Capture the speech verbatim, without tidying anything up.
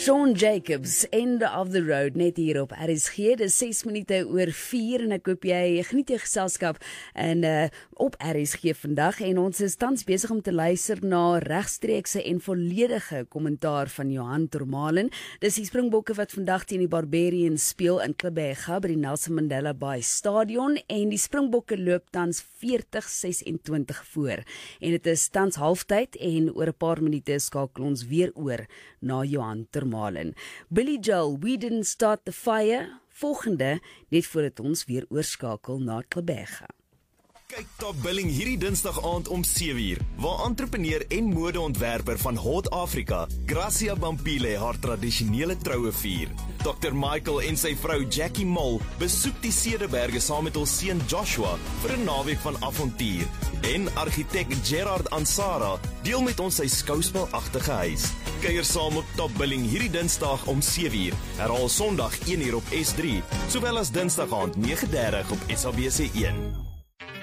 Shaun Jacobs, End of the Road, net hier op R S G, dis ses minute oor vier en ek hoop jy geniet jou geselskap en uh, op R S G vandag en ons is tans besig om te luister na regstreekse en volledige kommentaar van Johan Tormalen. Dis die Springbokke wat vandag teen die Barbarians speel in Gqeberha by die Nelson Mandela Bay Stadion en die Springbokke loop tans veertig sesentwintig voor en dit is tans halftyd en oor 'n paar minute skakel ons weer oor na Johan Tormalen. Billy Joel, We Didn't Start the Fire, volgende, net voordat ons weer oorskakel na Gqeberha. Kyk Top Billing hierdie Dinsdag aand om sewe uur, waar entrepreneur en modeontwerper van Hot Africa, Gracia Bampile, haar tradisionele troue vier. dokter Michael en sy vrou Jackie Mol besoek die Cederberge saam met hul seun Joshua vir 'n naweek van avontuur. En argitek Gerard Ansara deel met ons sy skouspelagtige huis. Kuier saam op Top Billing hierdie Dinsdag om sewe uur, herhaal Sondag een uur op S drie, sowel as Dinsdag aand nege dertig op S A B C een.